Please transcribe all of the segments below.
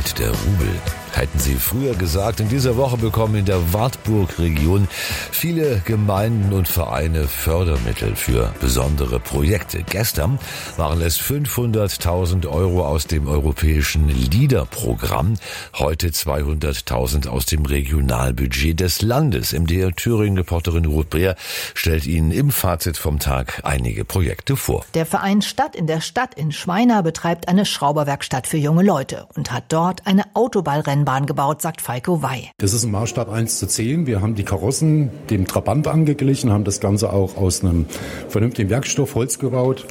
fällt der Rubel. Hätten Sie früher gesagt, in dieser Woche bekommen in der Wartburg-Region viele Gemeinden und Vereine Fördermittel für besondere Projekte. Gestern waren es 500.000 € aus dem europäischen LEADER-Programm, heute 200.000 aus dem Regionalbudget des Landes. MDR Thüringen-Reporterin Ruth Brehr stellt Ihnen im Fazit vom Tag einige Projekte vor. Der Verein Stadt in der Stadt in Schweina betreibt eine Schrauberwerkstatt für junge Leute und hat dort eine Autoballrennbahn gebaut, sagt Falco Wey. Das ist im Maßstab 1:10. Wir haben die Karossen dem Trabant angeglichen, haben das Ganze auch aus einem vernünftigen Werkstoff Holz gebaut.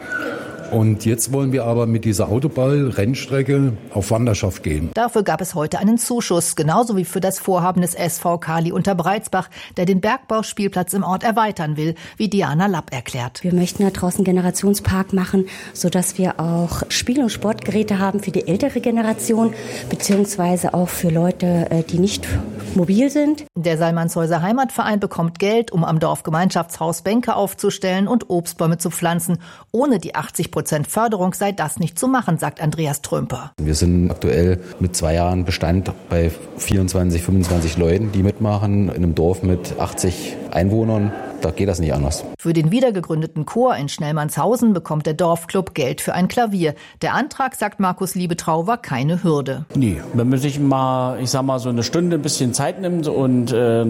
Und jetzt wollen wir aber mit dieser Autoball-Rennstrecke auf Wanderschaft gehen. Dafür gab es heute einen Zuschuss, genauso wie für das Vorhaben des SV Kali Unterbreizbach, der den Bergbauspielplatz im Ort erweitern will, wie Diana Lapp erklärt. Wir möchten da draußen einen Generationspark machen, sodass wir auch Spiel- und Sportgeräte haben für die ältere Generation, beziehungsweise auch für Leute, die nicht mobil sind. Der Salmannshäuser Heimatverein bekommt Geld, um am Dorfgemeinschaftshaus Bänke aufzustellen und Obstbäume zu pflanzen. Ohne die 80% Förderung sei das nicht zu machen, sagt Andreas Trümper. Wir sind aktuell mit 2 Jahren Bestand bei 24, 25 Leuten, die mitmachen, in einem Dorf mit 80 Einwohnern. Da geht das nicht anders. Für den wiedergegründeten Chor in Schnellmannshausen bekommt der Dorfclub Geld für ein Klavier. Der Antrag, sagt Markus Liebetrau, war keine Hürde. Nee, wenn man sich mal, so eine Stunde ein bisschen Zeit nimmt und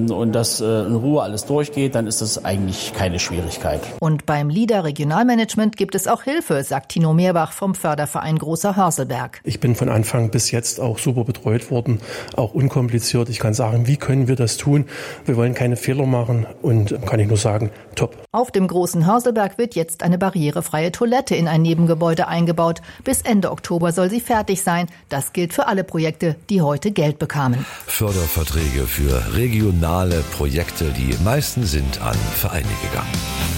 das in Ruhe alles durchgeht, dann ist das eigentlich keine Schwierigkeit. Und beim LEADER Regionalmanagement gibt es auch Hilfe, sagt Tino Meerbach vom Förderverein Großer Hörselberg. Ich bin von Anfang bis jetzt auch super betreut worden, auch unkompliziert. Ich kann sagen, wie können wir das tun? Wir wollen keine Fehler machen und kann ich nur sagen, top. Auf dem Großen Hörselberg wird jetzt eine barrierefreie Toilette in ein Nebengebäude eingebaut. Bis Ende Oktober soll sie fertig sein. Das gilt für alle Projekte, die heute Geld bekamen. Förderverträge für regionale Projekte, die meisten sind an Vereine gegangen.